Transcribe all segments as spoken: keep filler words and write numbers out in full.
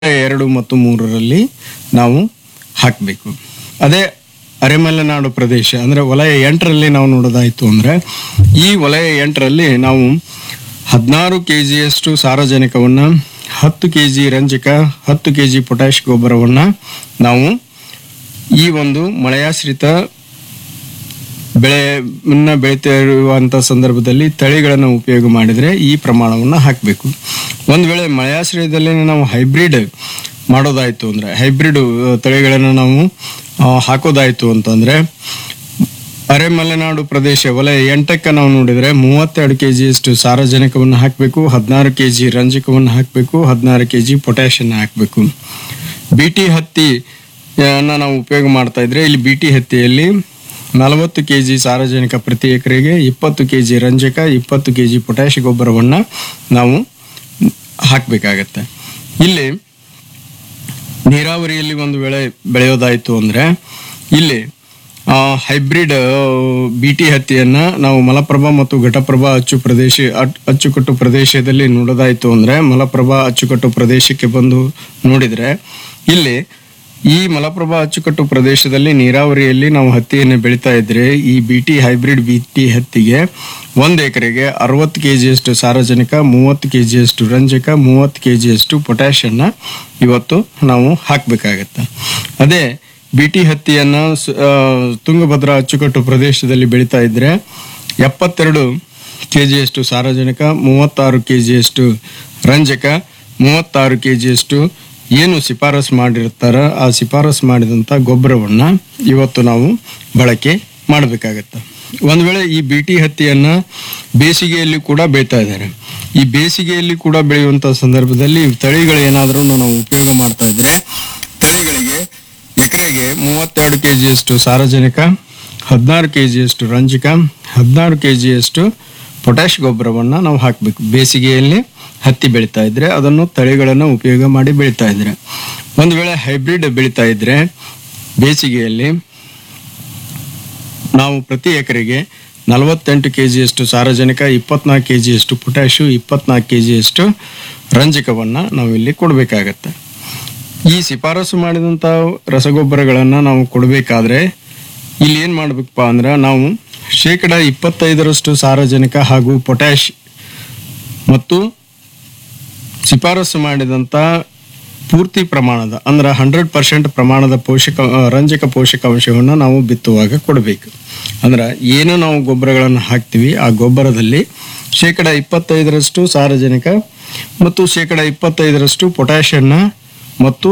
ಎರಡು ಮತ್ತು ಮೂರರಲ್ಲಿ ನಾವು ಹಾಕಬೇಕು. ಅದೇ ಅರೆಮಲೆನಾಡು ಪ್ರದೇಶ ಅಂದರೆ ವಲಯ ಎಂಟರಲ್ಲಿ ನಾವು ನೋಡೋದಾಯಿತು ಅಂದರೆ ಈ ವಲಯ ಎಂಟರಲ್ಲಿ ನಾವು ಹದಿನಾರು ಕೆ ಜಿಯಷ್ಟು ಸಾರಜನಕವನ್ನು, ಹತ್ತು ಕೆ ಜಿ ರಂಜಕ, ಹತ್ತು ಕೆ ಜಿ ಪೊಟ್ಯಾಷ್ ಗೊಬ್ಬರವನ್ನು ನಾವು ಈ ಒಂದು ಮಳೆಯಾಶ್ರಿತ ಬೆಳೆಯನ್ನು ಬೆಳೀತಾ ಇರುವಂಥ ಸಂದರ್ಭದಲ್ಲಿ ತಳಿಗಳನ್ನು ಉಪಯೋಗ ಮಾಡಿದರೆ ಈ ಪ್ರಮಾಣವನ್ನು ಹಾಕಬೇಕು. ಒಂದು ವೇಳೆ ಮಳೆಯಾಶ್ರಯದಲ್ಲಿ ನಾವು ಹೈಬ್ರಿಡ್ ಮಾಡೋದಾಯಿತು ಅಂದರೆ ಹೈಬ್ರಿಡ್ ತಳಿಗಳನ್ನು ನಾವು ಹಾಕೋದಾಯಿತು ಅಂತಂದರೆ ಅರೆಮಲೆನಾಡು ಪ್ರದೇಶ ವಲಯ ಎಂಟಕ್ಕೆ ನಾವು ನೋಡಿದರೆ ಮೂವತ್ತೆರಡು ಕೆ ಜಿಯಷ್ಟು ಸಾರಜನಕವನ್ನು ಹಾಕಬೇಕು, ಹದಿನಾರು ಕೆ ಜಿ ರಂಜಕವನ್ನು ಹಾಕಬೇಕು, ಹದಿನಾರು ಕೆ ಜಿ ಪೊಟ್ಯಾಷನ್ನು ಹಾಕಬೇಕು. ಬಿ ಟಿ ಹತ್ತಿಯನ್ನು ನಾವು ಉಪಯೋಗ ಮಾಡ್ತಾ ಇದ್ರೆ ಇಲ್ಲಿ ಬಿ ಟಿ ಹತ್ತಿಯಲ್ಲಿ ನಲವತ್ತು ಕೆ ಜಿ ಸಾರಜನಕ ಪ್ರತಿ ಎಕರೆಗೆ, ಇಪ್ಪತ್ತು ಕೆ ಜಿ ರಂಜಕ, ಇಪ್ಪತ್ತು ಕೆ ಜಿ ಪೊಟ್ಯಾಷ್ ಗೊಬ್ಬರವನ್ನು ನಾವು ಹಾಕಬೇಕಾಗತ್ತೆ. ಇಲ್ಲಿ ನೀರಾವರಿಯಲ್ಲಿ ಒಂದು ವೇಳೆ ಬೆಳೆಯೋದಾಯಿತು ಅಂದರೆ ಇಲ್ಲಿ ಹೈಬ್ರಿಡ್ ಬಿ ಟಿ ಹತ್ತಿಯನ್ನು ನಾವು ಮಲಪ್ರಭಾ ಮತ್ತು ಘಟಪ್ರಭಾ ಅಚ್ಚು ಪ್ರದೇಶ ಅಚ್ಚುಕಟ್ಟು ಪ್ರದೇಶದಲ್ಲಿ ನೋಡೋದಾಯಿತು ಅಂದರೆ ಮಲಪ್ರಭಾ ಅಚ್ಚುಕಟ್ಟು ಪ್ರದೇಶಕ್ಕೆ ಬಂದು ನೋಡಿದರೆ ಇಲ್ಲಿ ಈ ಮಲಪ್ರಭಾ ಅಚ್ಚುಕಟ್ಟು ಪ್ರದೇಶದಲ್ಲಿ ನೀರಾವರಿಯಲ್ಲಿ ನಾವು ಹತ್ತಿಯನ್ನು ಬೆಳೀತಾ ಇದ್ರೆ ಈ B T hybrid B T ಹತ್ತಿಗೆ ಒಂದು ಎಕರೆಗೆ ಅರವತ್ತು ಕೆ ಜಿಯಷ್ಟು ಸಾರಜನಕ, ಮೂವತ್ತು ಕೆ ಜಿಯಷ್ಟು ರಂಜಕ, ಮೂವತ್ತು ಕೆ ಜಿಯಷ್ಟು ಪೊಟ್ಯಾಷನ್ನು ಇವತ್ತು ನಾವು ಹಾಕಬೇಕಾಗತ್ತೆ. ಅದೇ ಬಿ ಟಿ ಹತ್ತಿಯನ್ನು ತುಂಗಭದ್ರಾ ಅಚ್ಚುಕಟ್ಟು ಪ್ರದೇಶದಲ್ಲಿ ಬೆಳೀತಾ ಇದ್ರೆ ಎಪ್ಪತ್ತೆರಡು ಕೆ ಜಿಯಷ್ಟು ಸಾರಜನಕ, ಮೂವತ್ತಾರು ಕೆ ಜಿಯಷ್ಟು ರಂಜಕ, ಮೂವತ್ತಾರು ಕೆ ಜಿಯಷ್ಟು ಏನು ಶಿಫಾರಸು ಮಾಡಿರ್ತಾರ ಆ ಶಿಫಾರಸು ಮಾಡಿದಂಥ ಗೊಬ್ಬರವನ್ನು ಇವತ್ತು ನಾವು ಬಳಕೆ ಮಾಡಬೇಕಾಗತ್ತೆ. ಒಂದು ವೇಳೆ ಈ ಬಿ ಟಿ ಹತ್ತಿಯನ್ನು ಬೇಸಿಗೆಯಲ್ಲಿ ಕೂಡ ಬೆಳೀತಾ ಇದ್ದಾರೆ. ಈ ಬೇಸಿಗೆಯಲ್ಲಿ ಕೂಡ ಬೆಳೆಯುವಂಥ ಸಂದರ್ಭದಲ್ಲಿ ತಳಿಗಳು ಏನಾದರೂ ನಾವು ಉಪಯೋಗ ಮಾಡ್ತಾ ಇದ್ರೆ ತಳಿಗಳಿಗೆ ಎಕರೆಗೆ ಮೂವತ್ತೆರಡು ಕೆ ಜಿಯಷ್ಟು ಸಾರಜನಕ, ಹದಿನಾರು ಕೆ ಜಿಯಷ್ಟು ರಂಜಕ, ಹದಿನಾರು ಕೆ ಜಿಯಷ್ಟು ಪೊಟ್ಯಾಷ್ ಗೊಬ್ಬರವನ್ನು ನಾವು ಹಾಕಬೇಕು. ಬೇಸಿಗೆಯಲ್ಲಿ ಹತ್ತಿ ಬೆಳೀತಾ ಇದ್ರೆ ಅದನ್ನು ತಳಿಗಳನ್ನು ಉಪಯೋಗ ಮಾಡಿ ಬೆಳೀತಾ ಇದ್ರೆ. ಒಂದು ವೇಳೆ ಹೈಬ್ರಿಡ್ ಬೆಳೀತಾ ಇದ್ರೆ ಬೇಸಿಗೆಯಲ್ಲಿ ನಾವು ಪ್ರತಿ ಎಕರೆಗೆ ನಲವತ್ತೆಂಟು ಕೆ ಜಿಯಷ್ಟು ಸಾರಜನಕ, ಇಪ್ಪತ್ನಾಲ್ಕು ಕೆ ಜಿಯಷ್ಟು ಪೊಟ್ಯಾಷು, ಇಪ್ಪತ್ನಾಲ್ಕು ಕೆ ಜಿಯಷ್ಟು ರಂಜಕವನ್ನು ನಾವು ಇಲ್ಲಿ ಕೊಡಬೇಕಾಗತ್ತೆ. ಈ ಶಿಫಾರಸು ಮಾಡಿದಂಥ ರಸಗೊಬ್ಬರಗಳನ್ನು ನಾವು ಕೊಡಬೇಕಾದ್ರೆ ಇಲ್ಲಿ ಏನು ಮಾಡಬೇಕಪ್ಪ ಅಂದ್ರೆ ನಾವು ಶೇಕಡ ಇಪ್ಪತ್ತೈದರಷ್ಟು ಸಾರಜನಕ ಹಾಗೂ ಪೊಟ್ಯಾಷ್ ಮತ್ತು ಶಿಫಾರಸು ಮಾಡಿದಂಥ ಪೂರ್ತಿ ಪ್ರಮಾಣದ ಅಂದ್ರೆ ಹಂಡ್ರೆಡ್ ಪರ್ಸೆಂಟ್ ಪ್ರಮಾಣದ ಪೋಷಕ ರಂಜಕ ಪೋಷಕಾಂಶವನ್ನು ನಾವು ಬಿತ್ತುವಾಗ ಕೊಡಬೇಕು. ಅಂದ್ರೆ ಏನು ನಾವು ಗೊಬ್ಬರಗಳನ್ನು ಹಾಕ್ತೀವಿ ಆ ಗೊಬ್ಬರದಲ್ಲಿ ಶೇಕಡ ಇಪ್ಪತ್ತೈದರಷ್ಟು ಸಾರಜನಕ ಮತ್ತು ಶೇಕಡ ಇಪ್ಪತ್ತೈದರಷ್ಟು ಪೊಟ್ಯಾಷನ್ನು ಮತ್ತು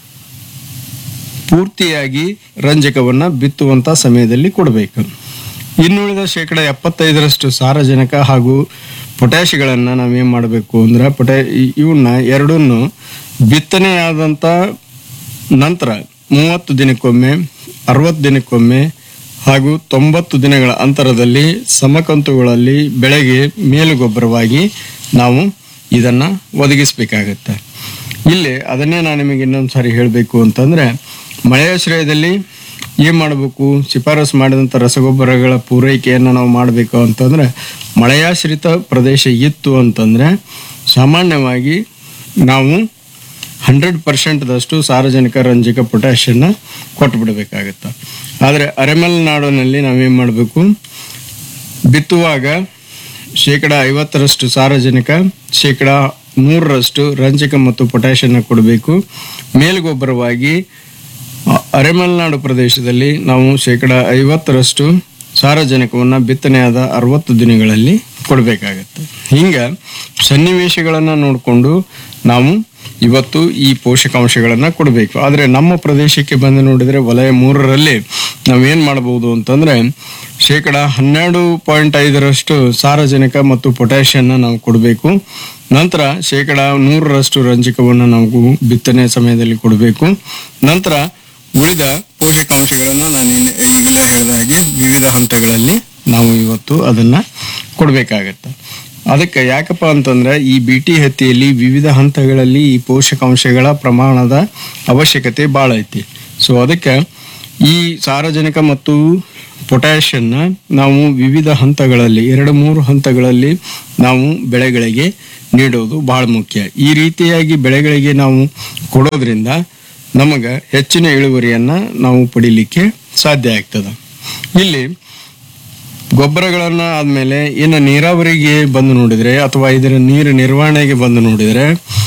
ಪೂರ್ತಿಯಾಗಿ ರಂಜಕವನ್ನು ಬಿತ್ತುವಂಥ ಸಮಯದಲ್ಲಿ ಕೊಡಬೇಕು. ಇನ್ನುಳಿದ ಶೇಕಡ ಎಪ್ಪತ್ತೈದರಷ್ಟು ಸಾರಜನಕ ಹಾಗೂ ಪೊಟ್ಯಾಷಿಗಳನ್ನು ನಾವೇನು ಮಾಡಬೇಕು ಅಂದ್ರೆ ಪೊಟ್ಯಾ ಇವನ್ನ ಎರಡನ್ನು ಬಿತ್ತನೆಯಾದಂಥ ನಂತರ ಮೂವತ್ತು ದಿನಕ್ಕೊಮ್ಮೆ, ಅರವತ್ತು ದಿನಕ್ಕೊಮ್ಮೆ ಹಾಗೂ ತೊಂಬತ್ತು ದಿನಗಳ ಅಂತರದಲ್ಲಿ ಸಮಕಂತುಗಳಲ್ಲಿ ಬೆಳೆಗೆ ಮೇಲುಗೊಬ್ಬರವಾಗಿ ನಾವು ಇದನ್ನು ಒದಗಿಸಬೇಕಾಗತ್ತೆ. ಇಲ್ಲಿ ಅದನ್ನೇ ನಾನು ನಿಮಗೆ ಇನ್ನೊಂದು ಸಾರಿ ಹೇಳಬೇಕು ಅಂತಂದರೆ ಮಳೆಯಾಶ್ರಯದಲ್ಲಿ ಏನು ಮಾಡಬೇಕು, ಶಿಫಾರಸು ಮಾಡಿದಂಥ ರಸಗೊಬ್ಬರಗಳ ಪೂರೈಕೆಯನ್ನು ನಾವು ಮಾಡಬೇಕು ಅಂತಂದರೆ ಮಳೆಯಾಶ್ರಿತ ಪ್ರದೇಶ ಇತ್ತು ಅಂತಂದರೆ ಸಾಮಾನ್ಯವಾಗಿ ನಾವು ಹಂಡ್ರೆಡ್ ಪರ್ಸೆಂಟ್ದಷ್ಟು ಸಾರಜನಕ, ರಂಜಕ, ಪೊಟ್ಯಾಷನ್ನು ಕೊಟ್ಟುಬಿಡಬೇಕಾಗತ್ತೆ. ಆದರೆ ಅರೆಮಲೆನಾಡಿನಲ್ಲಿ ನಾವೇನು ಮಾಡಬೇಕು, ಬಿತ್ತುವಾಗ ಶೇಕಡ ಐವತ್ತರಷ್ಟು ಸಾರಜನಕ, ಶೇಕಡ ನೂರರಷ್ಟು ರಂಜಕ ಮತ್ತು ಪೊಟ್ಯಾಷನ್ನು ಕೊಡಬೇಕು. ಮೇಲುಗೊಬ್ಬರವಾಗಿ ಅರೆಮಲೆನಾಡು ಪ್ರದೇಶದಲ್ಲಿ ನಾವು ಶೇಕಡ ಐವತ್ತರಷ್ಟು ಸಾರಜನಕವನ್ನು ಬಿತ್ತನೆಯಾದ ಅರವತ್ತು ದಿನಗಳಲ್ಲಿ ಕೊಡಬೇಕಾಗತ್ತೆ. ಹಿಂಗೆ ಸನ್ನಿವೇಶಗಳನ್ನು ನೋಡಿಕೊಂಡು ನಾವು ಇವತ್ತು ಈ ಪೋಷಕಾಂಶಗಳನ್ನು ಕೊಡಬೇಕು. ಆದರೆ ನಮ್ಮ ಪ್ರದೇಶಕ್ಕೆ ಬಂದು ನೋಡಿದರೆ ವಲಯ ಮೂರರಲ್ಲಿ ನಾವೇನು ಮಾಡ್ಬೋದು ಅಂತಂದರೆ ಶೇಕಡ ಹನ್ನೆರಡು ಪಾಯಿಂಟ್ ಐದರಷ್ಟು ಸಾರಜನಕ ಮತ್ತು ಪೊಟ್ಯಾಷನ್ನು ನಾವು ಕೊಡಬೇಕು. ನಂತರ ಶೇಕಡ ನೂರರಷ್ಟು ರಂಜಕವನ್ನು ನಾವು ಬಿತ್ತನೆ ಸಮಯದಲ್ಲಿ ಕೊಡಬೇಕು. ನಂತರ ಉಳಿದ ಪೋಷಕಾಂಶಗಳನ್ನು ನಾನು ಈಗಲೇ ಹೇಳಿದ ಹಾಗೆ ವಿವಿಧ ಹಂತಗಳಲ್ಲಿ ನಾವು ಇವತ್ತು ಅದನ್ನು ಕೊಡಬೇಕಾಗತ್ತೆ. ಅದಕ್ಕೆ ಯಾಕಪ್ಪ ಅಂತಂದ್ರೆ ಈ ಬಿ ಟಿ ಹತ್ತಿಯಲ್ಲಿ ವಿವಿಧ ಹಂತಗಳಲ್ಲಿ ಈ ಪೋಷಕಾಂಶಗಳ ಪ್ರಮಾಣದ ಅವಶ್ಯಕತೆ ಭಾಳ ಐತಿ. ಸೊ ಅದಕ್ಕೆ ಈ ಸಾರಜನಕ ಮತ್ತು ಪೊಟ್ಯಾಷನ್ನು ನಾವು ವಿವಿಧ ಹಂತಗಳಲ್ಲಿ ಎರಡು ಮೂರು ಹಂತಗಳಲ್ಲಿ ನಾವು ಬೆಳೆಗಳಿಗೆ ನೀಡೋದು ಬಹಳ ಮುಖ್ಯ. ಈ ರೀತಿಯಾಗಿ ಬೆಳೆಗಳಿಗೆ ನಾವು ಕೊಡೋದ್ರಿಂದ ನಮಗೆ ಹೆಚ್ಚಿನ ಇಳುವರಿಯನ್ನು ನಾವು ಪಡಿಲಿಕ್ಕೆ ಸಾಧ್ಯ ಆಗ್ತದೆ. ಇಲ್ಲಿ ಗೊಬ್ಬರಗಳನ್ನು ಆದಮೇಲೆ ಇನ್ನು ನೀರಾವರಿಗೆ ಬಂದು ನೋಡಿದರೆ ಅಥವಾ ಇದರ ನೀರು ನಿರ್ವಹಣೆಗೆ ಬಂದು ನೋಡಿದರೆ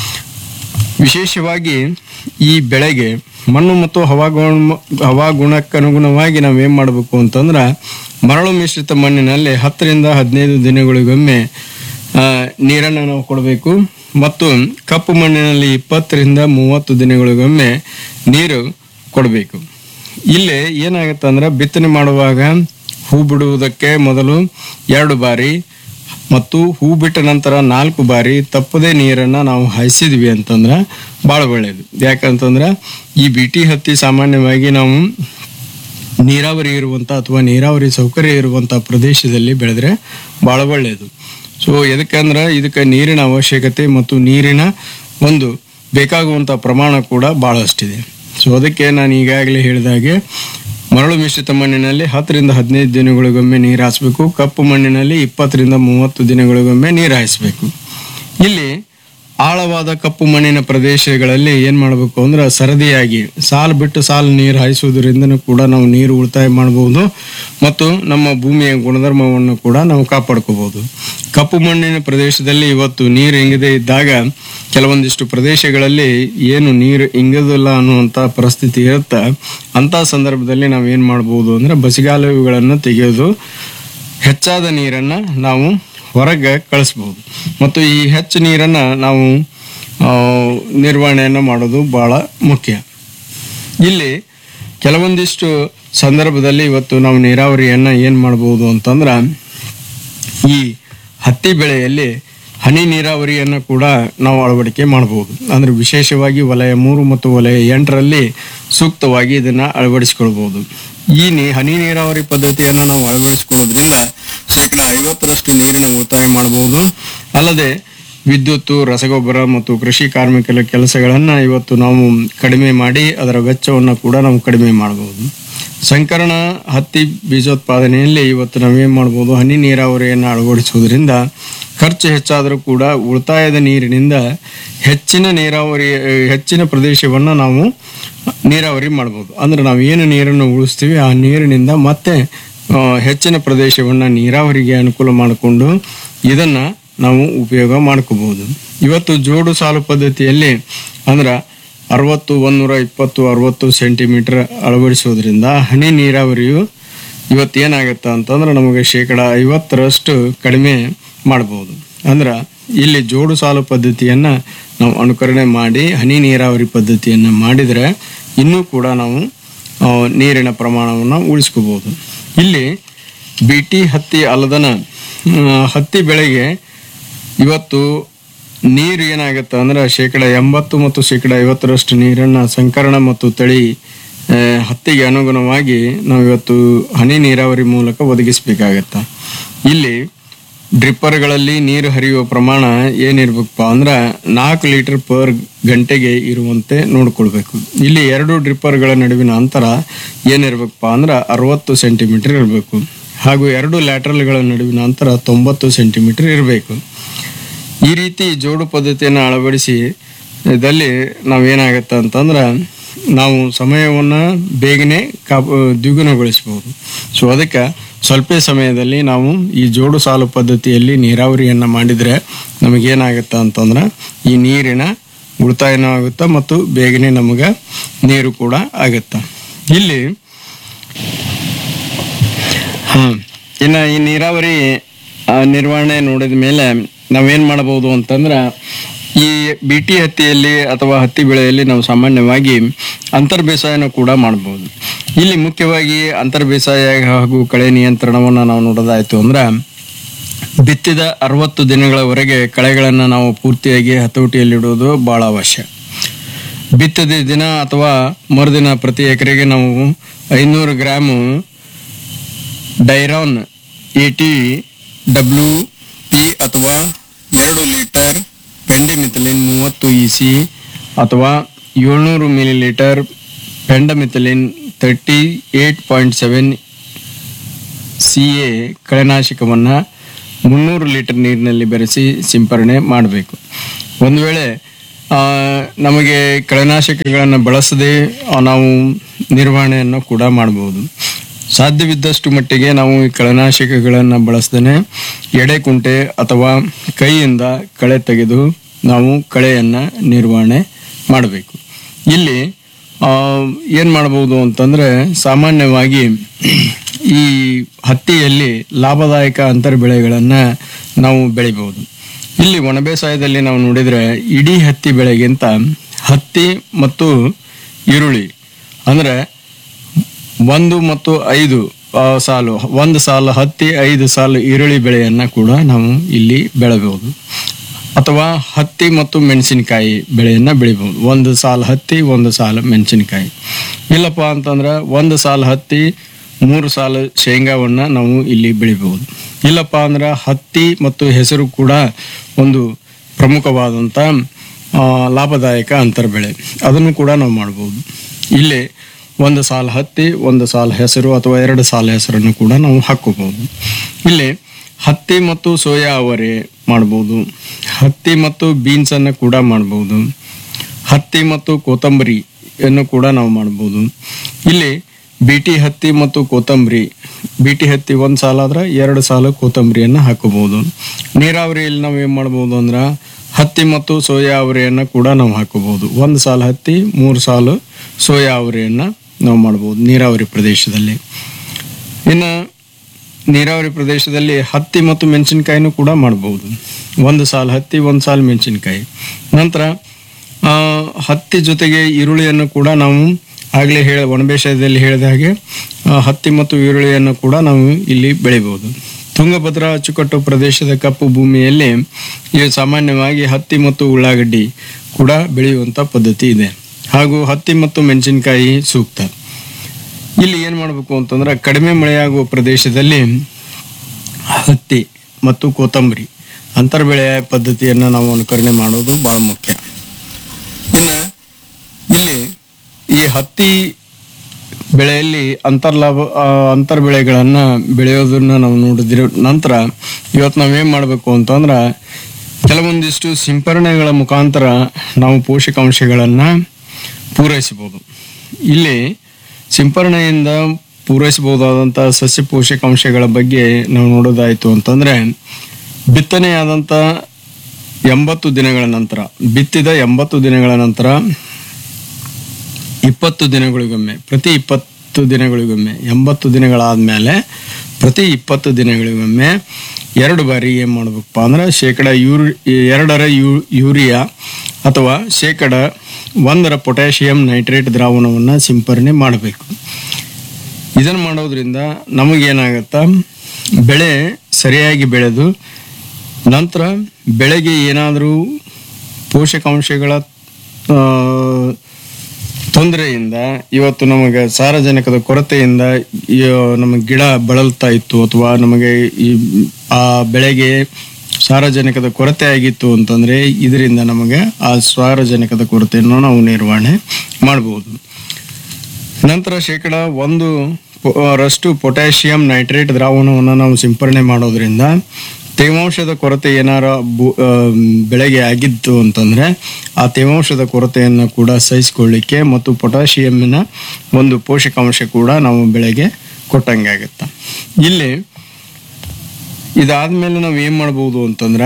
ವಿಶೇಷವಾಗಿ ಈ ಬೆಳೆಗೆ ಮಣ್ಣು ಮತ್ತು ಹವಾಗುಣ ಹವಾಗುಣಕ್ಕನುಗುಣವಾಗಿ ನಾವೇನು ಮಾಡಬೇಕು ಅಂತಂದ್ರೆ ಮರಳು ಮಿಶ್ರಿತ ಮಣ್ಣಿನಲ್ಲಿ ಹತ್ತರಿಂದ ಹದಿನೈದು ದಿನಗಳಿಗೊಮ್ಮೆ ನೀರನ್ನು ನಾವು ಕೊಡಬೇಕು ಮತ್ತು ಕಪ್ಪು ಮಣ್ಣಿನಲ್ಲಿ ಇಪ್ಪತ್ತರಿಂದ ಮೂವತ್ತು ದಿನಗಳಿಗೊಮ್ಮೆ ನೀರು ಕೊಡಬೇಕು. ಇಲ್ಲಿ ಏನಾಗುತ್ತೆ ಅಂದ್ರೆ ಬಿತ್ತನೆ ಮಾಡುವಾಗ ಹೂ ಬಿಡುವುದಕ್ಕೆ ಮೊದಲು ಎರಡು ಬಾರಿ ಮತ್ತು ಹೂ ಬಿಟ್ಟ ನಂತರ ನಾಲ್ಕು ಬಾರಿ ತಪ್ಪದೇ ನೀರನ್ನು ನಾವು ಹಾಯಿಸಿದ್ವಿ ಅಂತಂದ್ರೆ ಭಾಳ ಒಳ್ಳೆಯದು. ಯಾಕಂತಂದ್ರೆ ಈ ಬಿಟಿ ಹತ್ತಿ ಸಾಮಾನ್ಯವಾಗಿ ನಾವು ನೀರಾವರಿ ಇರುವಂಥ ಅಥವಾ ನೀರಾವರಿ ಸೌಕರ್ಯ ಇರುವಂಥ ಪ್ರದೇಶದಲ್ಲಿ ಬೆಳೆದ್ರೆ ಭಾಳ ಒಳ್ಳೆಯದು. ಸೊ ಎದಕ್ಕಂದ್ರೆ ಇದಕ್ಕೆ ನೀರಿನ ಅವಶ್ಯಕತೆ ಮತ್ತು ನೀರಿನ ಒಂದು ಬೇಕಾಗುವಂಥ ಪ್ರಮಾಣ ಕೂಡ ಭಾಳಷ್ಟಿದೆ. ಸೊ ಅದಕ್ಕೆ ನಾನು ಈಗಾಗಲೇ ಹೇಳಿದಾಗೆ ಮರಳು ಮಿಶ್ರಿತ ಮಣ್ಣಿನಲ್ಲಿ ಹತ್ತರಿಂದ ಹದಿನೈದು ದಿನಗಳಿಗೊಮ್ಮೆ ನೀರು ಹಾಯಿಸ್ಬೇಕು, ಕಪ್ಪು ಮಣ್ಣಿನಲ್ಲಿ ಇಪ್ಪತ್ತರಿಂದ ಮೂವತ್ತು ದಿನಗಳಿಗೊಮ್ಮೆ ನೀರು ಹಾಯಿಸ್ಬೇಕು. ಇಲ್ಲಿ ಆಳವಾದ ಕಪ್ಪು ಮಣ್ಣಿನ ಪ್ರದೇಶಗಳಲ್ಲಿ ಏನು ಮಾಡಬೇಕು ಅಂದ್ರೆ ಸರದಿಯಾಗಿ ಸಾಲು ಬಿಟ್ಟು ಸಾಲು ನೀರು ಹಾಯಿಸುವುದರಿಂದನೂ ಕೂಡ ನಾವು ನೀರು ಉಳಿತಾಯ ಮಾಡಬಹುದು ಮತ್ತು ನಮ್ಮ ಭೂಮಿಯ ಗುಣಧರ್ಮವನ್ನು ಕೂಡ ನಾವು ಕಾಪಾಡ್ಕೋಬಹುದು. ಕಪ್ಪು ಮಣ್ಣಿನ ಪ್ರದೇಶದಲ್ಲಿ ಇವತ್ತು ನೀರು ಇಂಗದೇ ಇದ್ದಾಗ ಕೆಲವೊಂದಿಷ್ಟು ಪ್ರದೇಶಗಳಲ್ಲಿ ಏನು ನೀರು ಇಂಗದಿಲ್ಲ ಅನ್ನುವಂಥ ಪರಿಸ್ಥಿತಿ ಇರುತ್ತೆ. ಅಂಥ ಸಂದರ್ಭದಲ್ಲಿ ನಾವು ಏನು ಮಾಡ್ಬೋದು ಅಂದರೆ ಬಸಿಗಾಲುವೆಗಳನ್ನು ತೆಗೆಯೋದು, ಹೆಚ್ಚಾದ ನೀರನ್ನು ನಾವು ಹೊರಗೆ ಕಳಿಸ್ಬೋದು ಮತ್ತು ಈ ಹೆಚ್ಚು ನೀರನ್ನು ನಾವು ನಿರ್ವಹಣೆಯನ್ನು ಮಾಡೋದು ಭಾಳ ಮುಖ್ಯ. ಇಲ್ಲಿ ಕೆಲವೊಂದಿಷ್ಟು ಸಂದರ್ಭದಲ್ಲಿ ಇವತ್ತು ನಾವು ನೀರಾವರಿಯನ್ನು ಏನು ಮಾಡ್ಬೋದು ಅಂತಂದ್ರೆ ಈ ಹತ್ತಿ ಬೆಳೆಯಲ್ಲಿ ಹನಿ ನೀರಾವರಿಯನ್ನು ಕೂಡ ನಾವು ಅಳವಡಿಕೆ ಮಾಡಬಹುದು. ಅಂದರೆ ವಿಶೇಷವಾಗಿ ವಲಯ ಮೂರು ಮತ್ತು ವಲಯ ಎಂಟರಲ್ಲಿ ಸೂಕ್ತವಾಗಿ ಇದನ್ನು ಅಳವಡಿಸಿಕೊಳ್ಬೋದು. ಈ ನೀ ಹನಿ ನೀರಾವರಿ ಪದ್ಧತಿಯನ್ನು ನಾವು ಅಳವಡಿಸಿಕೊಳ್ಳೋದ್ರಿಂದ ಶೇಕಡ ಐವತ್ತರಷ್ಟು ನೀರಿನ ಉಳಿತಾಯ ಮಾಡಬಹುದು. ಅಲ್ಲದೆ ವಿದ್ಯುತ್ತು, ರಸಗೊಬ್ಬರ ಮತ್ತು ಕೃಷಿ ಕಾರ್ಮಿಕರ ಕೆಲಸಗಳನ್ನು ಇವತ್ತು ನಾವು ಕಡಿಮೆ ಮಾಡಿ ಅದರ ವೆಚ್ಚವನ್ನು ಕೂಡ ನಾವು ಕಡಿಮೆ ಮಾಡಬಹುದು. ಸಂಕರಣ ಹತ್ತಿ ಬೀಜೋತ್ಪಾದನೆಯಲ್ಲಿ ಇವತ್ತು ನಾವೇನು ಮಾಡ್ಬೋದು, ಹನಿ ನೀರಾವರಿಯನ್ನು ಅಳವಡಿಸುವುದರಿಂದ ಖರ್ಚು ಹೆಚ್ಚಾದರೂ ಕೂಡ ಉಳಿತಾಯದ ನೀರಿನಿಂದ ಹೆಚ್ಚಿನ ನೀರಾವರಿ ಹೆಚ್ಚಿನ ಪ್ರದೇಶವನ್ನು ನಾವು ನೀರಾವರಿ ಮಾಡ್ಬೋದು. ಅಂದರೆ ನಾವು ಏನು ನೀರನ್ನು ಉಳಿಸ್ತೀವಿ ಆ ನೀರಿನಿಂದ ಮತ್ತೆ ಹೆಚ್ಚಿನ ಪ್ರದೇಶವನ್ನು ನೀರಾವರಿಗೆ ಅನುಕೂಲ ಮಾಡಿಕೊಂಡು ಇದನ್ನು ನಾವು ಉಪಯೋಗ ಮಾಡ್ಕೋಬಹುದು. ಇವತ್ತು ಜೋಡು ಸಾಲು ಪದ್ಧತಿಯಲ್ಲಿ ಅಂದ್ರೆ ಅರವತ್ತು ಒಂದೂರ ಇಪ್ಪತ್ತು ಅರವತ್ತು ಸೆಂಟಿಮೀಟರ್ ಅಳವಡಿಸೋದ್ರಿಂದ ಹನಿ ನೀರಾವರಿಯು ಇವತ್ತು ಏನಾಗುತ್ತೆ ಅಂತಂದ್ರೆ ನಮಗೆ ಶೇಕಡ ಐವತ್ತರಷ್ಟು ಕಡಿಮೆ ಮಾಡ್ಬೋದು. ಅಂದ್ರೆ ಇಲ್ಲಿ ಜೋಡು ಸಾಲು ಪದ್ಧತಿಯನ್ನು ನಾವು ಅನುಕರಣೆ ಮಾಡಿ ಹನಿ ನೀರಾವರಿ ಪದ್ಧತಿಯನ್ನು ಮಾಡಿದರೆ ಇನ್ನೂ ಕೂಡ ನಾವು ನೀರಿನ ಪ್ರಮಾಣವನ್ನು ಉಳಿಸ್ಕೋಬೋದು. ಇಲ್ಲಿ ಬಿಟಿ ಹತ್ತಿ ಅಲ್ಲದನ ಹತ್ತಿ ಬೆಳೆಗೆ ಇವತ್ತು ನೀರು ಏನಾಗುತ್ತೆ ಅಂದ್ರೆ ಶೇಕಡ ಎಂಬತ್ತು ಮತ್ತು ಶೇಕಡ ಐವತ್ತರಷ್ಟು ನೀರನ್ನು ಸಂಕರಣ ಮತ್ತು ತಳಿ ಹತ್ತಿಗೆ ಅನುಗುಣವಾಗಿ ನಾವು ಇವತ್ತು ಹನಿ ನೀರಾವರಿ ಮೂಲಕ ಒದಗಿಸಬೇಕಾಗತ್ತೆ. ಇಲ್ಲಿ ಡ್ರಿಪ್ಪರ್ಗಳಲ್ಲಿ ನೀರು ಹರಿಯುವ ಪ್ರಮಾಣ ಏನಿರ್ಬೇಕಪ್ಪ ಅಂದ್ರೆ ನಾಲ್ಕು ಲೀಟರ್ ಪರ್ ಗಂಟೆಗೆ ಇರುವಂತೆ ನೋಡ್ಕೊಳ್ಬೇಕು. ಇಲ್ಲಿ ಎರಡು ಡ್ರಿಪ್ಪರ್ಗಳ ನಡುವಿನ ಅಂತರ ಏನಿರ್ಬೇಕಪ್ಪ ಅಂದ್ರೆ ಅರವತ್ತು ಸೆಂಟಿಮೀಟರ್ ಇರಬೇಕು ಹಾಗೂ ಎರಡು ಲ್ಯಾಟ್ರಲ್ಗಳ ನಡುವಿನ ಅಂತರ ತೊಂಬತ್ತು ಸೆಂಟಿಮೀಟರ್ ಇರಬೇಕು. ಈ ರೀತಿ ಜೋಡು ಪದ್ಧತಿಯನ್ನು ಅಳವಡಿಸಿ ಇದಲ್ಲಿ ನಾವೇನಾಗತ್ತೆ ಅಂತಂದ್ರೆ ನಾವು ಸಮಯವನ್ನು ಬೇಗನೆ ಕಾಪ ದ್ವಿಗುಣಗೊಳಿಸ್ಬೋದು. ಸೊ ಅದಕ್ಕೆ ಸ್ವಲ್ಪ ಸಮಯದಲ್ಲಿ ನಾವು ಈ ಜೋಡು ಸಾಲು ಪದ್ಧತಿಯಲ್ಲಿ ನೀರಾವರಿಯನ್ನು ಮಾಡಿದರೆ ನಮಗೇನಾಗುತ್ತೆ ಅಂತಂದ್ರೆ ಈ ನೀರಿನ ಉಳಿತಾಯನೂ ಆಗುತ್ತೆ ಮತ್ತು ಬೇಗನೆ ನಮಗೆ ನೀರು ಕೂಡ ಆಗುತ್ತೆ. ಇಲ್ಲಿ ಹಾಂ ಇನ್ನು ಈ ನೀರಾವರಿ ನಿರ್ವಹಣೆ ನೋಡಿದ ಮೇಲೆ ನಾವೇನು ಮಾಡಬಹುದು ಅಂತಂದ್ರೆ ಈ ಬಿಟಿ ಹತ್ತಿಯಲ್ಲಿ ಅಥವಾ ಹತ್ತಿ ಬೆಳೆಯಲ್ಲಿ ನಾವು ಸಾಮಾನ್ಯವಾಗಿ ಅಂತರ್ ಬೇಸಾಯನ ಕೂಡ ಮಾಡಬಹುದು. ಇಲ್ಲಿ ಮುಖ್ಯವಾಗಿ ಅಂತರ್ ಬೇಸಾಯ ಹಾಗೂ ಕಳೆ ನಿಯಂತ್ರಣವನ್ನು ನಾವು ನೋಡೋದಾಯ್ತು ಅಂದ್ರೆ ಬಿತ್ತಿದ ಅರವತ್ತು ದಿನಗಳವರೆಗೆ ಕಳೆಗಳನ್ನು ನಾವು ಪೂರ್ತಿಯಾಗಿ ಹತೋಟಿಯಲ್ಲಿಡುವುದು ಬಹಳ ಅವಶ್ಯ. ಬಿತ್ತಿದ ದಿನ ಅಥವಾ ಮರುದಿನ ಪ್ರತಿ ಎಕರೆಗೆ ನಾವು ಐನೂರು ಗ್ರಾಮು ಡೈರಾನ್ ಏಟಿ ಡಬ್ಲ್ಯೂ ಪಿ ಅಥವಾ ಎರಡು ಲೀಟರ್ ಪೆಂಡಿಮಿಥಲಿನ್ ಮೂವತ್ತು ಇ ಸಿ ಅಥವಾ ಏಳ್ನೂರು milli litre ಪೆಂಡಮಿಥಲಿನ್ thirty eight point seven C A ಕಳೆನಾಶಕವನ್ನು ಮುನ್ನೂರು ಲೀಟರ್ ನೀರಿನಲ್ಲಿ ಬೆರೆಸಿ ಸಿಂಪರಣೆ ಮಾಡಬೇಕು. ಒಂದು ವೇಳೆ ಆ, ನಮಗೆ ಕಳೆನಾಶಕಗಳನ್ನು ಬಳಸದೆ ಆ, ನಾವು ನಿರ್ವಹಣೆಯನ್ನು ಕೂಡ ಮಾಡಬಹುದು. ಸಾಧ್ಯವಿದ್ದಷ್ಟು ಮಟ್ಟಿಗೆ ನಾವು ಈ ಕಳೆನಾಶಕಗಳನ್ನು ಬಳಸದೇ ಎಡೆಕುಂಟೆ ಅಥವಾ ಕೈಯಿಂದ ಕಳೆ ತೆಗೆದು ನಾವು ಕಳೆಯನ್ನು ನಿರ್ವಹಣೆ ಮಾಡಬೇಕು. ಇಲ್ಲಿ ಏನು ಮಾಡಬಹುದು ಅಂತಂದರೆ, ಸಾಮಾನ್ಯವಾಗಿ ಈ ಹತ್ತಿಯಲ್ಲಿ ಲಾಭದಾಯಕ ಅಂತರ ಬೆಳೆಗಳನ್ನು ನಾವು ಬೆಳಿಬಹುದು. ಇಲ್ಲಿ ಒಣ ಬೇಸಾಯದಲ್ಲಿ ನಾವು ನೋಡಿದರೆ ಇಡೀ ಹತ್ತಿ ಬೆಳೆಗಿಂತ ಹತ್ತಿ ಮತ್ತು ಈರುಳ್ಳಿ ಅಂದರೆ ಒಂದು ಮತ್ತು ಐದು ಆ, ಸಾಲು ಒಂದು ಸಾಲು ಹತ್ತಿ ಐದು ಸಾಲು ಈರುಳ್ಳಿ ಬೆಳೆಯನ್ನು ಕೂಡ ನಾವು ಇಲ್ಲಿ ಬೆಳೆಬಹುದು. ಅಥವಾ ಹತ್ತಿ ಮತ್ತು ಮೆಣಸಿನಕಾಯಿ ಬೆಳೆಯನ್ನು ಬೆಳಿಬಹುದು. ಒಂದು ಸಾಲು ಹತ್ತಿ ಒಂದು ಸಾಲು ಮೆಣಸಿನಕಾಯಿ. ಇಲ್ಲಪ್ಪ ಅಂತಂದ್ರೆ ಒಂದು ಸಾಲು ಹತ್ತಿ ಮೂರು ಸಾಲು ಶೇಂಗಾವನ್ನು ನಾವು ಇಲ್ಲಿ ಬೆಳಿಬಹುದು. ಇಲ್ಲಪ್ಪ ಅಂದ್ರೆ ಹತ್ತಿ ಮತ್ತು ಹೆಸರು ಕೂಡ ಒಂದು ಪ್ರಮುಖವಾದಂಥ ಆ, ಲಾಭದಾಯಕ ಅಂತರ ಬೆಳೆ, ಅದನ್ನು ಕೂಡ ನಾವು ಮಾಡ್ಬೋದು. ಇಲ್ಲಿ ಒಂದು ಸಾಲು ಹತ್ತಿ ಒಂದು ಸಾಲು ಹೆಸರು ಅಥವಾ ಎರಡು ಸಾಲು ಹೆಸರನ್ನು ಕೂಡ ನಾವು ಹಾಕೋಬಹುದು. ಇಲ್ಲಿ ಹತ್ತಿ ಮತ್ತು ಸೋಯಾ ಅವರೆ ಮಾಡ್ಬೋದು. ಹತ್ತಿ ಮತ್ತು ಬೀನ್ಸನ್ನು ಕೂಡ ಮಾಡ್ಬೋದು. ಹತ್ತಿ ಮತ್ತು ಕೊತ್ತಂಬರಿಯನ್ನು ಕೂಡ ನಾವು ಮಾಡ್ಬೋದು. ಇಲ್ಲಿ ಬಿಟಿ ಹತ್ತಿ ಮತ್ತು ಕೊತ್ತಂಬರಿ, ಬಿಟಿ ಹತ್ತಿ ಒಂದು ಸಾಲ ಆದ್ರೆ ಎರಡು ಸಾಲು ಕೊತ್ತಂಬರಿಯನ್ನು ಹಾಕೋಬಹುದು. ನೀರಾವರಿಯಲ್ಲಿ ನಾವು ಏನು ಮಾಡ್ಬೋದು ಅಂದ್ರೆ ಹತ್ತಿ ಮತ್ತು ಸೋಯಾ ಅವರೆಯನ್ನು ಕೂಡ ನಾವು ಹಾಕೋಬಹುದು. ಒಂದು ಸಾಲು ಹತ್ತಿ ಮೂರು ಸಾಲು ಸೋಯಾ ಅವರೆಯನ್ನು ನಾವು ಮಾಡ್ಬೋದು ನೀರಾವರಿ ಪ್ರದೇಶದಲ್ಲಿ. ಇನ್ನು ನೀರಾವರಿ ಪ್ರದೇಶದಲ್ಲಿ ಹತ್ತಿ ಮತ್ತು ಮೆಣಸಿನಕಾಯಿನೂ ಕೂಡ ಮಾಡ್ಬೋದು. ಒಂದು ಸಾಲು ಹತ್ತಿ ಒಂದು ಸಾಲು ಮೆಣಸಿನಕಾಯಿ. ನಂತರ ಆ, ಹತ್ತಿ ಜೊತೆಗೆ ಈರುಳ್ಳಿಯನ್ನು ಕೂಡ ನಾವು ಆಗಲೇ ಹೇಳ ಒಣಬೇಸಾಯದಲ್ಲಿ ಹೇಳಿದ ಹಾಗೆ ಆ, ಹತ್ತಿ ಮತ್ತು ಈರುಳ್ಳಿಯನ್ನು ಕೂಡ ನಾವು ಇಲ್ಲಿ ಬೆಳಿಬೋದು. ತುಂಗಭದ್ರಾ ಅಚ್ಚುಕಟ್ಟು ಪ್ರದೇಶದ ಕಪ್ಪು ಭೂಮಿಯಲ್ಲಿ ಈ ಸಾಮಾನ್ಯವಾಗಿ ಹತ್ತಿ ಮತ್ತು ಉಳ್ಳಾಗಡ್ಡಿ ಕೂಡ ಬೆಳೆಯುವಂಥ ಪದ್ಧತಿ ಇದೆ. ಹಾಗೂ ಹತ್ತಿ ಮತ್ತು ಮೆಣಸಿನಕಾಯಿ ಸೂಕ್ತ. ಇಲ್ಲಿ ಏನು ಮಾಡಬೇಕು ಅಂತಂದ್ರೆ, ಕಡಿಮೆ ಮಳೆಯಾಗುವ ಪ್ರದೇಶದಲ್ಲಿ ಹತ್ತಿ ಮತ್ತು ಕೊತ್ತಂಬರಿ ಅಂತರ ಬೆಳೆಯ ಪದ್ಧತಿಯನ್ನು ನಾವು ಅನುಕರಣೆ ಮಾಡೋದು ಬಹಳ ಮುಖ್ಯ. ಇನ್ನು ಇಲ್ಲಿ ಈ ಹತ್ತಿ ಬೆಳೆಯಲ್ಲಿ ಅಂತರ್ಲಾಭ ಆ, ಅಂತರ್ ಬೆಳೆಗಳನ್ನು ಬೆಳೆಯೋದನ್ನ ನಾವು ನೋಡಿದಿರೋ ನಂತರ ಇವತ್ತು ನಾವೇನು ಮಾಡಬೇಕು ಅಂತಂದ್ರೆ, ಕೆಲವೊಂದಿಷ್ಟು ಸಿಂಪರಣೆಗಳ ಮುಖಾಂತರ ನಾವು ಪೋಷಕಾಂಶಗಳನ್ನು ಪೂರೈಸಬಹುದು. ಇಲ್ಲಿ ಸಿಂಪರಣೆಯಿಂದ ಪೂರೈಸಬಹುದಾದಂಥ ಸಸ್ಯ ಪೋಷಕಾಂಶಗಳ ಬಗ್ಗೆ ನಾವು ನೋಡೋದಾಯಿತು ಅಂತಂದರೆ, ಬಿತ್ತನೆಯಾದಂಥ ಎಂಬತ್ತು ದಿನಗಳ ನಂತರ, ಬಿತ್ತಿದ ಎಂಬತ್ತು ದಿನಗಳ ನಂತರ ಇಪ್ಪತ್ತು ದಿನಗಳಿಗೊಮ್ಮೆ, ಪ್ರತಿ ಇಪ್ಪತ್ತು ದಿನಗಳಿಗೊಮ್ಮೆ, ಎಂಬತ್ತು ದಿನಗಳಾದ ಮೇಲೆ ಪ್ರತಿ ಇಪ್ಪತ್ತು ದಿನಗಳಿಗೊಮ್ಮೆ ಎರಡು ಬಾರಿ ಏನು ಮಾಡಬೇಕಪ್ಪ ಅಂದ್ರೆ, ಶೇಕಡ ಯೂರಿ ಎರಡರ ಯೂ ಯೂರಿಯಾ ಅಥವಾ ಶೇಕಡ ಒಂದರ ಪೊಟ್ಯಾಷಿಯಂ ನೈಟ್ರೇಟ್ ದ್ರಾವಣವನ್ನು ಸಿಂಪರಣೆ ಮಾಡಬೇಕು. ಇದನ್ನು ಮಾಡೋದ್ರಿಂದ ನಮಗೇನಾಗತ್ತಾ, ಬೆಳೆ ಸರಿಯಾಗಿ ಬೆಳೆದು ನಂತರ ಬೆಳೆಗೆ ಏನಾದರೂ ಪೋಷಕಾಂಶಗಳ ತೊಂದರೆಯಿಂದ, ಇವತ್ತು ನಮಗೆ ಸಾರಜನಕದ ಕೊರತೆಯಿಂದ ನಮಗೆ ಗಿಡ ಬಳಲ್ತಾ ಇತ್ತು ಅಥವಾ ನಮಗೆ ಈ ಆ ಬೆಳೆಗೆ ಸಾರಜನಕದ ಕೊರತೆ ಆಗಿತ್ತು ಅಂತಂದರೆ, ಇದರಿಂದ ನಮಗೆ ಆ ಸಾರಜನಕದ ಕೊರತೆಯನ್ನು ನಾವು ನಿರ್ವಹಣೆ ಮಾಡ್ಬೋದು. ನಂತರ ಶೇಕಡ ಒಂದು ರಷ್ಟು ಪೊಟ್ಯಾಷಿಯಂ ನೈಟ್ರೇಟ್ ದ್ರಾವಣವನ್ನು ನಾವು ಸಿಂಪರಣೆ ಮಾಡೋದ್ರಿಂದ ತೇವಾಂಶದ ಕೊರತೆ ಏನಾರ ಬು ಬೆಳೆಗೆ ಆಗಿತ್ತು ಅಂತಂದರೆ ಆ ತೇವಾಂಶದ ಕೊರತೆಯನ್ನು ಕೂಡ ಸಹಿಸಿಕೊಳ್ಳಿಕ್ಕೆ ಮತ್ತು ಪೊಟ್ಯಾಷಿಯಮ್ಮಿನ ಒಂದು ಪೋಷಕಾಂಶ ಕೂಡ ನಾವು ಬೆಳೆಗೆ ಕೊಟ್ಟಂಗಾಗತ್ತೆ. ಇಲ್ಲಿ ಇದಾದ್ಮೇಲೆ ನಾವು ಏನು ಮಾಡ್ಬೋದು ಅಂತಂದ್ರೆ,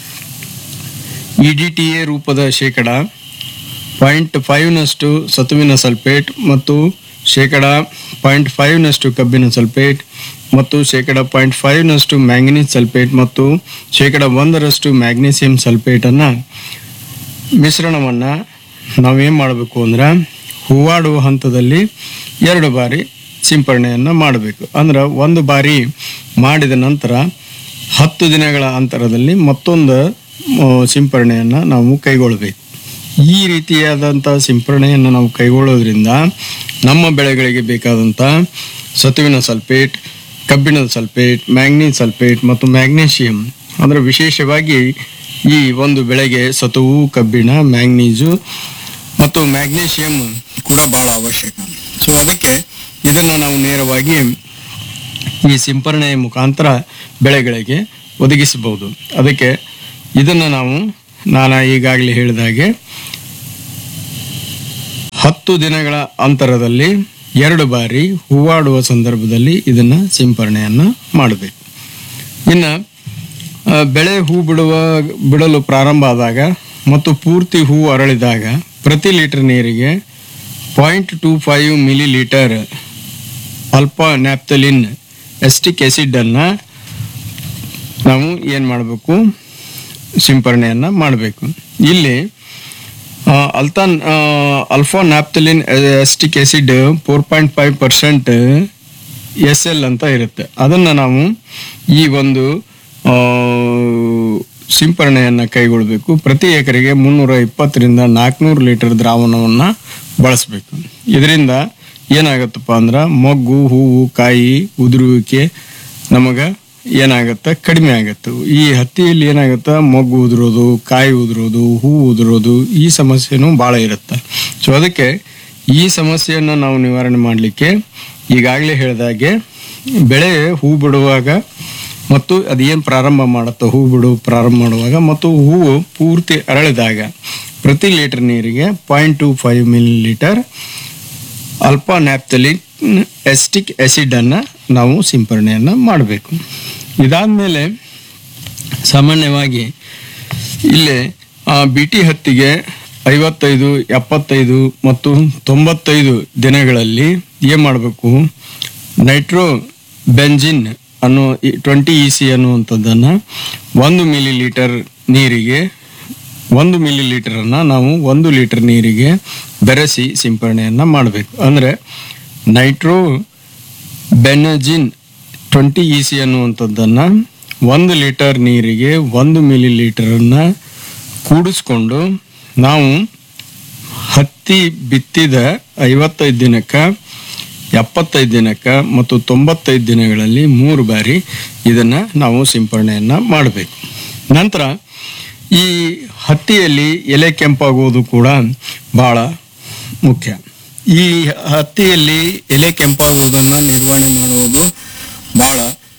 ಇ ಡಿ ಟಿ ಎ ರೂಪದ ಶೇಕಡ ಪಾಯಿಂಟ್ ಫೈವ್ನಷ್ಟು ಸತುವಿನ ಸಲ್ಫೇಟ್ ಮತ್ತು ಶೇಕಡ ಪಾಯಿಂಟ್ ಫೈವ್ನಷ್ಟು ಕಬ್ಬಿನ ಸಲ್ಫೇಟ್ ಮತ್ತು ಶೇಕಡ ಪಾಯಿಂಟ್ ಫೈವ್ನಷ್ಟು ಮ್ಯಾಂಗನೀಸ್ ಸಲ್ಫೇಟ್ ಮತ್ತು ಶೇಕಡ ಒಂದರಷ್ಟು ಮ್ಯಾಗ್ನೀಸಿಯಂ ಸಲ್ಫೇಟನ್ನು ಮಿಶ್ರಣವನ್ನು ನಾವೇನು ಮಾಡಬೇಕು ಅಂದ್ರೆ, ಹೂವಾಡುವ ಹಂತದಲ್ಲಿ ಎರಡು ಬಾರಿ ಸಿಂಪರಣೆಯನ್ನು ಮಾಡಬೇಕು. ಅಂದ್ರೆ ಒಂದು ಬಾರಿ ಮಾಡಿದ ನಂತರ ಹತ್ತು ದಿನಗಳ ಅಂತರದಲ್ಲಿ ಮತ್ತೊಂದು ಸಿಂಪರಣೆಯನ್ನು ನಾವು ಕೈಗೊಳ್ಳಬೇಕು. ಈ ರೀತಿಯಾದಂಥ ಸಿಂಪರಣೆಯನ್ನು ನಾವು ಕೈಗೊಳ್ಳೋದ್ರಿಂದ ನಮ್ಮ ಬೆಳೆಗಳಿಗೆ ಬೇಕಾದಂಥ ಸತುವಿನ ಸಲ್ಫೇಟ್, ಕಬ್ಬಿಣದ ಸಲ್ಫೇಟ್, ಮ್ಯಾಂಗನೀಸ್ ಸಲ್ಫೇಟ್ ಮತ್ತು ಮ್ಯಾಗ್ನೀಷಿಯಂ, ಅಂದರೆ ವಿಶೇಷವಾಗಿ ಈ ಒಂದು ಬೆಳೆಗೆ ಸತುವು, ಕಬ್ಬಿಣ, ಮ್ಯಾಂಗನೀಸು ಮತ್ತು ಮ್ಯಾಗ್ನೀಷಿಯಂ ಕೂಡ ಬಹಳ ಅವಶ್ಯಕ. ಸೊ ಅದಕ್ಕೆ ಇದನ್ನು ನಾವು ನೇರವಾಗಿ ಈ ಸಿಂಪರಣೆಯ ಮುಖಾಂತರ ಬೆಳೆಗಳಿಗೆ ಒದಗಿಸಬಹುದು. ಅದಕ್ಕೆ ಇದನ್ನು ನಾವು ನಾನು ಈಗಾಗಲೇ ಹೇಳಿದ ಹಾಗೆ ಹತ್ತು ದಿನಗಳ ಅಂತರದಲ್ಲಿ ಎರಡು ಬಾರಿ ಹೂವಾಡುವ ಸಂದರ್ಭದಲ್ಲಿ ಇದನ್ನು ಸಿಂಪರಣೆಯನ್ನು ಮಾಡಬೇಕು. ಇನ್ನು ಬೆಳೆ ಹೂ ಬಿಡುವ ಬಿಡಲು ಪ್ರಾರಂಭ ಆದಾಗ ಮತ್ತು ಪೂರ್ತಿ ಹೂ ಅರಳಿದಾಗ ಪ್ರತಿ ಲೀಟರ್ ನೀರಿಗೆ point two five milli litre alpha ನ್ಯಾಪ್ಥಲಿನ್ acetic ಆ್ಯಸಿಡನ್ನು ನಾವು ಏನು ಮಾಡಬೇಕು, ಸಿಂಪರಣೆಯನ್ನು ಮಾಡಬೇಕು. ಇಲ್ಲಿ ಅಲ್ತಾನ್ alpha ನ್ಯಾಪ್ಥಲಿನ್ acetic acid four point five percent S L ಅಂತ ಇರುತ್ತೆ. ಅದನ್ನು ನಾವು ಈ ಒಂದು ಸಿಂಪರಣೆಯನ್ನು ಕೈಗೊಳ್ಳಬೇಕು. ಪ್ರತಿ ಎಕರೆಗೆ ಮುನ್ನೂರ ಇಪ್ಪತ್ತರಿಂದ ನಾಲ್ಕುನೂರು ಲೀಟರ್ ದ್ರಾವಣವನ್ನು ಬಳಸಬೇಕು. ಇದರಿಂದ ಏನಾಗುತ್ತಪ್ಪ ಅಂದ್ರೆ ಮೊಗ್ಗು, ಹೂವು, ಕಾಯಿ ಉದುರುವಿಕೆ ನಮಗೆ ಏನಾಗುತ್ತೆ, ಕಡಿಮೆ ಆಗುತ್ತೆ. ಈ ಹತ್ತಿಯಲ್ಲಿ ಏನಾಗುತ್ತೆ, ಮೊಗ್ಗು ಉದುರೋದು, ಕಾಯಿ ಉದುರೋದು, ಹೂವು ಉದುರೋದು ಈ ಸಮಸ್ಯೆನೂ ಭಾಳ ಇರುತ್ತೆ. ಸೊ ಅದಕ್ಕೆ ಈ ಸಮಸ್ಯೆಯನ್ನು ನಾವು ನಿವಾರಣೆ ಮಾಡಲಿಕ್ಕೆ ಈಗಾಗಲೇ ಹೇಳಿದಾಗೆ ಬೆಳೆ ಹೂ ಬಿಡುವಾಗ ಮತ್ತು ಅದೇನು ಪ್ರಾರಂಭ ಮಾಡುತ್ತೋ ಹೂ ಬಿಡು ಪ್ರಾರಂಭ ಮಾಡುವಾಗ ಮತ್ತು ಹೂವು ಪೂರ್ತಿ ಅರಳಿದಾಗ ಪ್ರತಿ ಲೀಟರ್ ನೀರಿಗೆ point to five milli litre alpha ನ್ಯಾಪ್ಥಲಿನ್ acetic ಆ್ಯಸಿಡನ್ನು ನಾವು ಸಿಂಪರಣೆಯನ್ನು ಮಾಡಬೇಕು. ಇದಾದಮೇಲೆ ಸಾಮಾನ್ಯವಾಗಿ ಇಲ್ಲಿ ಬಿ ಟಿ ಹತ್ತಿಗೆ ಐವತ್ತೈದು, ಎಪ್ಪತ್ತೈದು ಮತ್ತು ತೊಂಬತ್ತೈದು ದಿನಗಳಲ್ಲಿ ಏನು ಮಾಡಬೇಕು, ನೈಟ್ರೋ ಬೆಂಜಿನ್ ಅನ್ನೋ ಟ್ವೆಂಟಿ ಇ ಸಿ ಅನ್ನುವಂಥದ್ದನ್ನು ಒಂದು ಮಿಲಿ ಲೀಟರ್ ನೀರಿಗೆ ಒಂದು ಮಿಲಿ ಲೀಟರನ್ನು ನಾವು ಒಂದು ಲೀಟರ್ ನೀರಿಗೆ ಬೆರೆಸಿ ಸಿಂಪರಣೆಯನ್ನು ಮಾಡಬೇಕು. ಅಂದರೆ ನೈಟ್ರೋ ಬೆನಜಿನ್ ಟ್ವೆಂಟಿ ಇ ಸಿ ಅನ್ನುವಂಥದ್ದನ್ನು ಒಂದು ಲೀಟರ್ ನೀರಿಗೆ ಒಂದು ಮಿಲಿ ಲೀಟರನ್ನು ಕೂಡಿಸ್ಕೊಂಡು ನಾವು ಹತ್ತಿ ಬಿತ್ತಿದ ಐವತ್ತೈದು ದಿನಕ್ಕೆ, ಎಪ್ಪತ್ತೈದು ದಿನಕ್ಕೆ ಮತ್ತು ತೊಂಬತ್ತೈದು ದಿನಗಳಲ್ಲಿ ಮೂರು ಬಾರಿ ಇದನ್ನು ನಾವು ಸಿಂಪರಣೆಯನ್ನು ಮಾಡಬೇಕು. ನಂತರ ಈ ಹತ್ತಿಯಲ್ಲಿ ಎಲೆ ಕೆಂಪಾಗುವುದು ಕೂಡ ಭಾಳ ಮುಖ್ಯ. ಈ ಹತ್ತಿಯಲ್ಲಿ ಎಲೆ ಕೆಂಪಾಗುವುದನ್ನು ನಿರ್ವಹಣೆ ಮಾಡುವುದು ಭಾಳ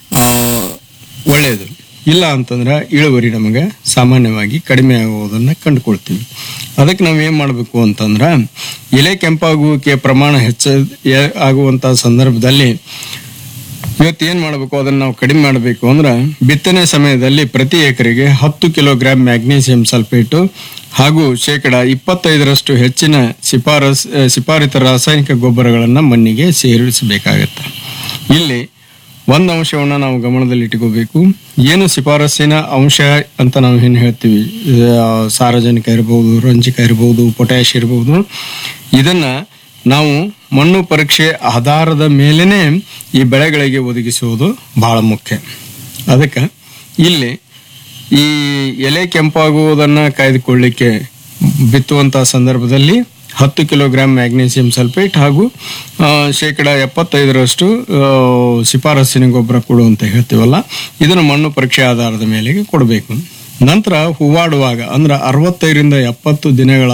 ಒಳ್ಳೆಯದು. ಇಲ್ಲ ಅಂತಂದ್ರೆ ಇಳುವರಿ ನಮಗೆ ಸಾಮಾನ್ಯವಾಗಿ ಕಡಿಮೆ ಆಗುವುದನ್ನು ಕಂಡುಕೊಳ್ತೀವಿ. ಅದಕ್ಕೆ ನಾವು ಏನು ಮಾಡಬೇಕು ಅಂತಂದ್ರೆ ಎಲೆ ಕೆಂಪಾಗುವಿಕೆ ಪ್ರಮಾಣ ಹೆಚ್ಚ ಆಗುವಂಥ ಸಂದರ್ಭದಲ್ಲಿ ಇವತ್ತು ಏನು ಮಾಡಬೇಕು, ಅದನ್ನು ನಾವು ಕಡಿಮೆ ಮಾಡಬೇಕು ಅಂದ್ರೆ ಬಿತ್ತನೆ ಸಮಯದಲ್ಲಿ ಪ್ರತಿ ಎಕರೆಗೆ ಹತ್ತು ಕಿಲೋಗ್ರಾಂ ಮ್ಯಾಗ್ನೀಸಿಯಂ ಸಲ್ಫೇಟು ಹಾಗೂ ಶೇಕಡ ಇಪ್ಪತ್ತೈದರಷ್ಟು ಹೆಚ್ಚಿನ ಶಿಫಾರಸ್ ಶಿಫಾರಿತ ರಾಸಾಯನಿಕ ಗೊಬ್ಬರಗಳನ್ನು ಮಣ್ಣಿಗೆ ಸೇರಿಸಬೇಕಾಗತ್ತೆ. ಇಲ್ಲಿ ಒಂದು ಅಂಶವನ್ನು ನಾವು ಗಮನದಲ್ಲಿ ಇಟ್ಕೋಬೇಕು. ಏನು ಶಿಫಾರಸ್ಸಿನ ಅಂಶ ಅಂತ ನಾವು ಏನು ಹೇಳ್ತೀವಿ, ಸಾರಜನಕ ಇರ್ಬೋದು, ರಂಜಕ ಇರ್ಬೋದು, ಪೊಟ್ಯಾಷ್ ಇರ್ಬೋದು, ಇದನ್ನು ನಾವು ಮಣ್ಣು ಪರೀಕ್ಷೆ ಆಧಾರದ ಮೇಲೇ ಈ ಬೆಳೆಗಳಿಗೆ ಒದಗಿಸುವುದು ಬಹಳ ಮುಖ್ಯ. ಅದಕ್ಕೆ ಇಲ್ಲಿ ಈ ಎಲೆ ಕೆಂಪಾಗುವುದನ್ನು ಕಾಯ್ದುಕೊಳ್ಳಿಕ್ಕೆ ಬಿತ್ತುವಂಥ ಸಂದರ್ಭದಲ್ಲಿ ಹತ್ತು ಕಿಲೋಗ್ರಾಂ ಮ್ಯಾಗ್ನೀಸಿಯಂ ಸಲ್ಫೇಟ್ ಹಾಗೂ ಶೇಕಡ ಎಪ್ಪತ್ತೈದರಷ್ಟು ಶಿಫಾರಸ್ಸಿನ ಗೊಬ್ಬರ ಕೊಡು ಅಂತ ಹೇಳ್ತೀವಲ್ಲ, ಇದನ್ನು ಮಣ್ಣು ಪರೀಕ್ಷೆ ಆಧಾರದ ಮೇಲೆ ಕೊಡಬೇಕು. ನಂತರ ಹೂವಾಡುವಾಗ ಅಂದ್ರೆ ಅರವತ್ತೈದರಿಂದ ಎಪ್ಪತ್ತು ದಿನಗಳ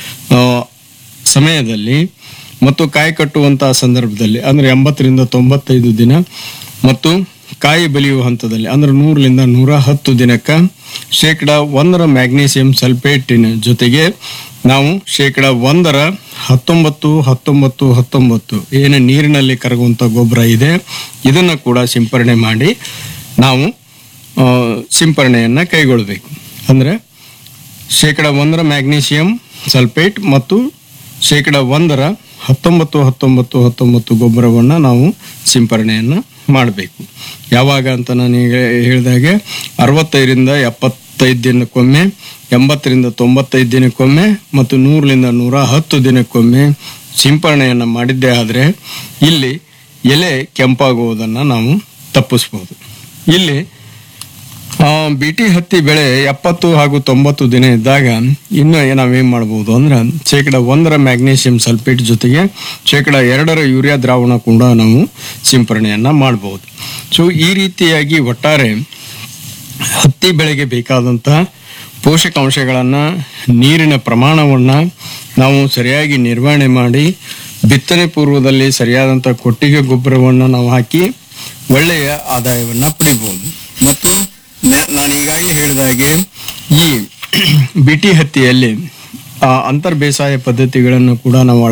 ಸಮಯದಲ್ಲಿ ಮತ್ತು ಕಾಯಿ ಕಟ್ಟುವಂತಹ ಸಂದರ್ಭದಲ್ಲಿ ಅಂದ್ರೆ ಎಂಬತ್ತರಿಂದ ತೊಂಬತ್ತೈದು ದಿನ ಮತ್ತು ಕಾಯಿ ಬಲಿಯುವ ಹಂತದಲ್ಲಿ ಅಂದ್ರೆ ನೂರರಿಂದ ನೂರ ಹತ್ತು ದಿನಕ್ಕೆ ಶೇಕಡ ಒಂದರ ಮ್ಯಾಗ್ನೀಸಿಯಂ ಸಲ್ಫೇಟಿನ ಜೊತೆಗೆ ನಾವು ಶೇಕಡ ಒಂದರ ಹತ್ತೊಂಬತ್ತು ಹತ್ತೊಂಬತ್ತು ಹತ್ತೊಂಬತ್ತು ಏನು ನೀರಿನಲ್ಲಿ ಕರಗುವಂಥ ಗೊಬ್ಬರ ಇದೆ ಇದನ್ನು ಕೂಡ ಸಿಂಪರಣೆ ಮಾಡಿ ನಾವು ಸಿಂಪರಣೆಯನ್ನು ಕೈಗೊಳ್ಳಬೇಕು. ಅಂದರೆ ಶೇಕಡ ಒಂದರ ಮ್ಯಾಗ್ನೀಸಿಯಂ ಸಲ್ಫೇಟ್ ಮತ್ತು ಶೇಕಡ ಒಂದರ ಹತ್ತೊಂಬತ್ತು ಹತ್ತೊಂಬತ್ತು ಹತ್ತೊಂಬತ್ತು ಗೊಬ್ಬರವನ್ನು ನಾವು ಸಿಂಪರಣೆಯನ್ನು ಮಾಡಬೇಕು. ಯಾವಾಗ ಅಂತ ನಾನು ಈಗ ಹೇಳಿದಾಗೆ ಅರವತ್ತೈದರಿಂದ ಎಪ್ಪತ್ತೈದು ದಿನಕ್ಕೊಮ್ಮೆ, ಎಂಬತ್ತರಿಂದ ತೊಂಬತ್ತೈದು ದಿನಕ್ಕೊಮ್ಮೆ ಮತ್ತು ನೂರರಿಂದ ನೂರ ಹತ್ತು ದಿನಕ್ಕೊಮ್ಮೆ ಸಿಂಪರಣೆಯನ್ನು ಮಾಡಿದ್ದೇ ಆದರೆ ಇಲ್ಲಿ ಎಲೆ ಕೆಂಪಾಗುವುದನ್ನು ನಾವು ತಪ್ಪಿಸ್ಬೋದು. ಇಲ್ಲಿ ಬಿ ಟಿ ಹತ್ತಿ ಬೆಳೆ ಎಪ್ಪತ್ತು ಹಾಗೂ ತೊಂಬತ್ತು ದಿನ ಇದ್ದಾಗ ಇನ್ನು ನಾವೇನು ಮಾಡ್ಬೋದು ಅಂದ್ರೆ ಶೇಕಡ ಒಂದರ ಮ್ಯಾಗ್ನೀಸಿಯಂ ಸಲ್ಫೇಟ್ ಜೊತೆಗೆ ಶೇಕಡ ಎರಡರ ಯೂರಿಯಾ ದ್ರಾವಣ ಕೂಡ ನಾವು ಸಿಂಪರಣೆಯನ್ನು ಮಾಡ್ಬೋದು. ಸೊ ಈ ರೀತಿಯಾಗಿ ಒಟ್ಟಾರೆ ಹತ್ತಿ ಬೆಳೆಗೆ ಬೇಕಾದಂತಹ ಪೋಷಕಾಂಶಗಳನ್ನು, ನೀರಿನ ಪ್ರಮಾಣವನ್ನು ನಾವು ಸರಿಯಾಗಿ ನಿರ್ವಹಣೆ ಮಾಡಿ ಬಿತ್ತನೆ ಪೂರ್ವದಲ್ಲಿ ಸರಿಯಾದಂಥ ಕೊಟ್ಟಿಗೆ ಗೊಬ್ಬರವನ್ನು ನಾವು ಹಾಕಿ ಒಳ್ಳೆಯ ಆದಾಯವನ್ನು ಪಡಿಬೋದು. ಮತ್ತು ನೆಲ ಆಗಲೇ ಹೇಳಿದ ಹಾಗೆ ಈ ಬಿಟಿ ಹತ್ತಿಯಲ್ಲಿ ಆ, ಅಂತರ್ ಬೇಸಾಯ ಪದ್ಧತಿಗಳನ್ನು ಕೂಡ ನಾವು